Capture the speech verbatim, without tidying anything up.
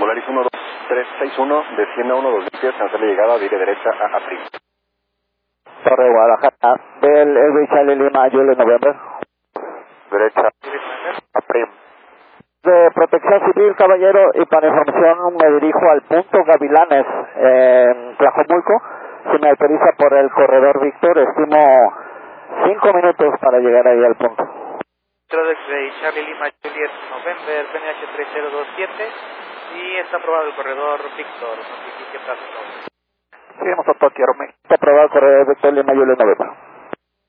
Volaris uno dos tres seis uno, descienda uno dos diez, cancela llegada, dire derecha a Aprim. Torre Guadalajara, del Airway Charlie Lima, Juliet November. Derecha, Aprim. De Protección Civil, caballero, y para información me dirijo al punto Gavilanes, en Tlajomulco. Si me autoriza por el corredor Víctor, estimo cinco minutos para llegar ahí al punto. de Charlie Lima, Juliet November, P N H tres cero dos siete, y está aprobado el corredor Víctor, notifique paso. Seguimos a Tokio, Romeo. Está aprobado el corredor Víctor Lima, Juliet November.